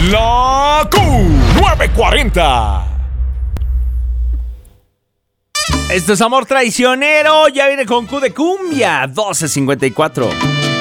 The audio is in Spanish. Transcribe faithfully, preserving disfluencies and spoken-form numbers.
La Q nueve cuarenta. Esto es Amor Traicionero. Ya viene con Q de Cumbia doce cincuenta y cuatro.